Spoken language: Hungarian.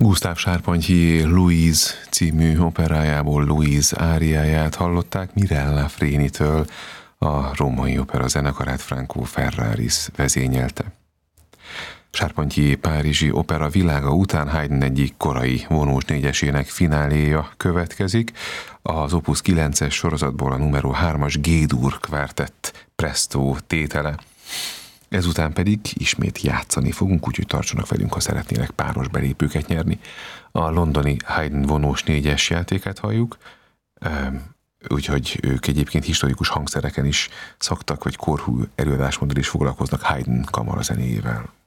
Gusztáv Sárpanthyé Louise című operájából Louise áriáját hallották Mirella Frénitől, a Római Opera zenekarát Franco Ferraris vezényelte. Sárpanthyé párizsi opera világa után Haydn egyik korai vonós négyesének fináléja következik, az Opus 9-es sorozatból a numero 3-as G-dur kvártett Presto tétele. Ezután pedig ismét játszani fogunk, úgyhogy tartsanak velünk, ha szeretnének páros belépőket nyerni. A londoni Haydn vonós négyes játékát halljuk, úgyhogy ők egyébként historikus hangszereken is szoktak, vagy korhű előadásmóddal is foglalkoznak Haydn kamarazenéjével.